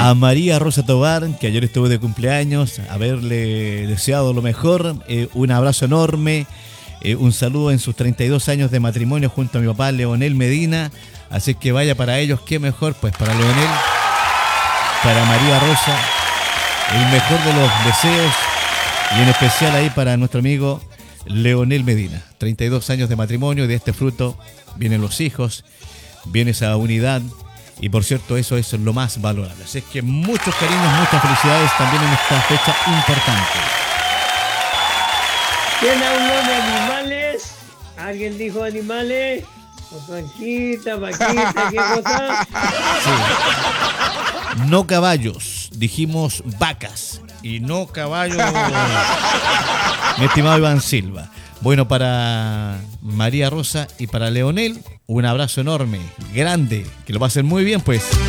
A María Rosa Tobar, que ayer estuvo de cumpleaños, haberle deseado lo mejor, un abrazo enorme, un saludo en sus 32 años de matrimonio junto a mi papá Leonel Medina, así que vaya para ellos, qué mejor, pues para Leonel, para María Rosa, el mejor de los deseos, y en especial ahí para nuestro amigo Leonel Medina. 32 años de matrimonio, y de este fruto vienen los hijos, viene esa unidad, y por cierto eso es lo más valorable. Así es que muchos cariños, muchas felicidades también en esta fecha importante. ¿Quién habló de animales? ¿Alguien dijo animales? Panchita, Paquita, ¿qué cosa? Sí. No caballos, dijimos vacas, y no caballos, mi estimado Iván Silva. Bueno, para María Rosa y para Leonel, un abrazo enorme, grande, que lo pasen muy bien, pues.